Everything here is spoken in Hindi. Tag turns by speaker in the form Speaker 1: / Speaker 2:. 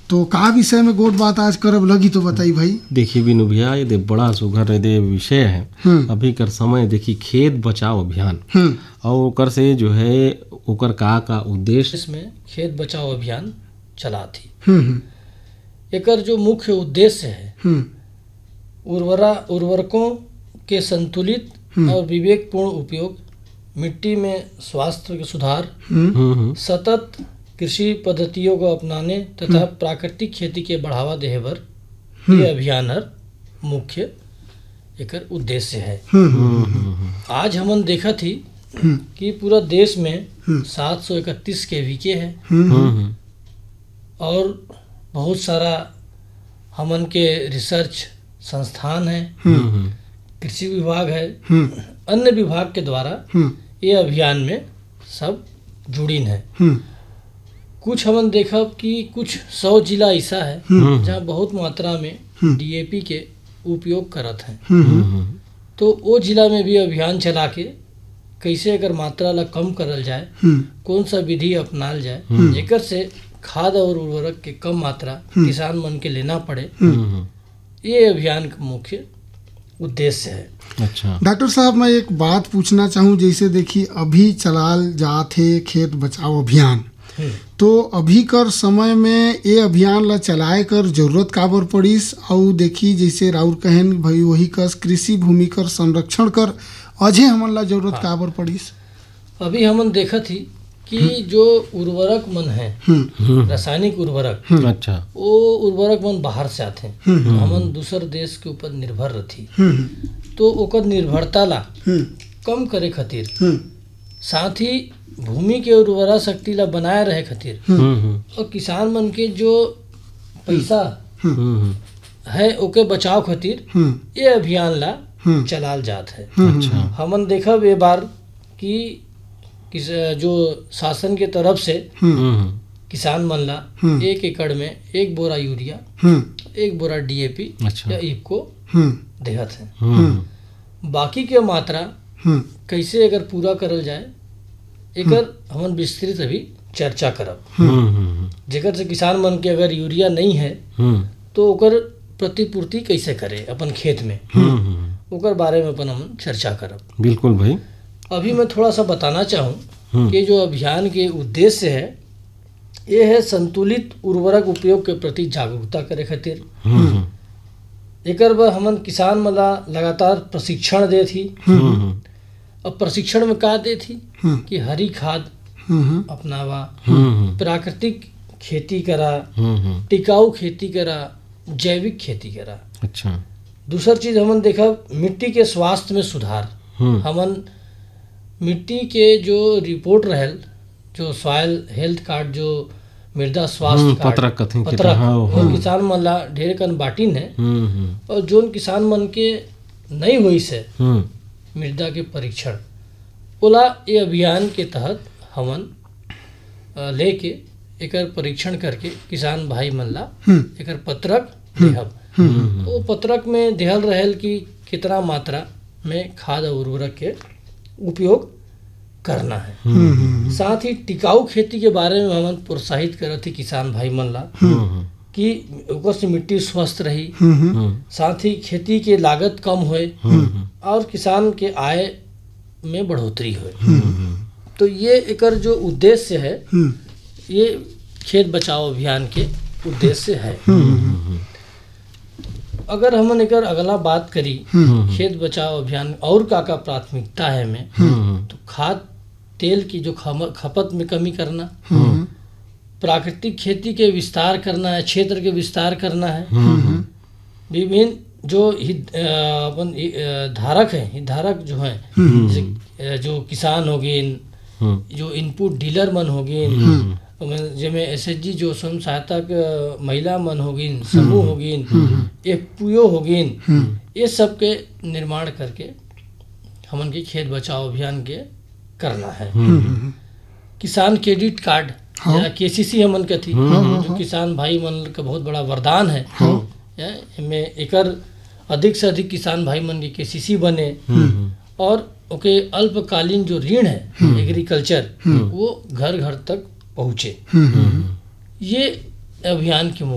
Speaker 1: तो का विषय में गोट बात आज करब लगी तो बताई भाई।
Speaker 2: देखिए बिनु भैया ये बड़ा सुघर ये विषय है। अभी कर समय देखी खेत बचाओ अभियान और ओकर से जो है ओकर का उद्देश्य
Speaker 3: इसमें खेत बचाओ अभियान चला थी। एकर जो मुख्य उद्देश्य है उर्वरकों के संतुलित और विवेकपूर्ण उपयोग, मिट्टी में स्वास्थ्य के सुधार, सतत कृषि पद्धतियों को अपनाने तथा प्राकृतिक खेती के बढ़ावा देहे बर ये अभियान हर मुख्य एकर उद्देश्य है। आज हमन देखा थी कि पूरा देश में 731 KVK है और बहुत सारा हमन के रिसर्च संस्थान है, कृषि विभाग है, अन्य विभाग के द्वारा ये अभियान में सब जुड़ीन है। कुछ हमन देखा कि कुछ 100 जिला ऐसा है जहाँ बहुत मात्रा में DAP के उपयोग करत हैं। तो वो जिला में भी अभियान चला के कैसे अगर मात्रा ला कम करल जाए, कौन सा विधि अपनाल जाए जेकर से खाद और उर्वरक के कम मात्रा किसान मन के लेना पड़े, ये अभियान का मुख्य उद्देश्य है।
Speaker 2: अच्छा
Speaker 1: डॉक्टर साहब, मैं एक बात पूछना चाहूँ, जैसे देखिए अभी चलाल जात है खेत बचाओ अभियान, तो अभी कर समय में ये अभियान ला चलाए कर जरूरत काबर पड़ीस, और देखी जैसे राउर कहन भाई वही कस कृषि भूमि कर संरक्षण कर अझे हमन ला जरूरत काबर पड़ीस।
Speaker 3: अभी हमन देखा थी कि जो उर्वरक मन है, रासायनिक उर्वरक,
Speaker 2: अच्छा
Speaker 3: वो उर्वरक मन बाहर से आते हैं, हमन दूसर देश के ऊपर निर्भर रहती, तो ओकर निर्भरता ला कम करे खातिर, साथ ही भूमि के उर्वरा शक्ति ला बनाए रहे खातिर और किसान मन के जो पैसा है ओके बचाव खातिर ये अभियान ला चलाल जात है।
Speaker 2: अच्छा
Speaker 3: हमन देखा ये बार कि जो शासन के तरफ से किसान मन ला 1 एकड़ में 1 बोरा यूरिया, 1 बोरा DAP
Speaker 2: अच्छा
Speaker 3: या इफको देहत है। बाकी के मात्रा कैसे अगर पूरा करल जाए एकर हमन विस्तृत अभी चर्चा करब। जेकर से किसान मन के अगर यूरिया नहीं है तो ओकर प्रतिपूर्ति कैसे करे अपन खेत में, ओकर बारे में अपन हम चर्चा करब।
Speaker 2: बिल्कुल भाई।
Speaker 3: अभी मैं थोड़ा सा बताना चाहूँ कि जो अभियान के उद्देश्य है ये है संतुलित उर्वरक उपयोग के प्रति जागरूकता करे खातिर। एकर बर हमन किसान मन ला लगातार प्रशिक्षण दे थी। अब प्रशिक्षण में का दे थी कि हरी खाद अपनावा, प्राकृतिक खेती करा, टिकाऊ खेती करा, जैविक खेती करा।
Speaker 2: अच्छा
Speaker 3: दूसर चीज हमन देखा मिट्टी के स्वास्थ्य में सुधार। हमन मिट्टी के जो रिपोर्ट रहल, जो सॉइल हेल्थ कार्ड, जो मृदा स्वास्थ्य कार्ड पत्रक वो किसान मन ला ढेर कन बाटिन है। और जोन किसान मन के नहीं हुई से मृदा के परीक्षण ओला ये अभियान के तहत हमन लेके एकर परीक्षण करके किसान भाई मन ला एकर पत्रक देहब। वो पत्रक में देहल रहल कि कितना मात्रा में खाद और उर्वरक के उपयोग करना है। साथ ही टिकाऊ खेती के बारे में हमन प्रोत्साहित करत थी किसान भाई मन ला कि ओकर से मिट्टी स्वस्थ रही, साथ ही खेती के लागत कम होए और किसान के आय में बढ़ोतरी होए। तो ये एकर जो उद्देश्य है ये खेत बचाओ अभियान के उद्देश्य है। अगर हमन एकर अगला बात करी खेत बचाओ अभियान और का प्राथमिकता है में, तो खाद तेल की जो खपत में कमी करना, प्राकृतिक खेती के विस्तार करना है, क्षेत्र के विस्तार करना है, विभिन्न जो अपन धारक हैं, हितधारक जो हैं, जो किसान हो गए, जो इनपुट डीलर मन हो गए, जिसमें SHG जो स्वयं सहायता के महिला मन हो गई, समूह हो गई, FPO हो गई, ये सब के निर्माण करके हमन के खेत बचाओ अभियान के करना है। किसान क्रेडिट कार्ड या KCC हमन के थी, जो किसान भाई मन का बहुत बड़ा वरदान है। में एकर अधिक से अधिक किसान भाई मन के KCC बने और ओके अल्पकालीन जो ऋण है एग्रीकल्चर वो घर घर तक पहुँचे। ये अभियान के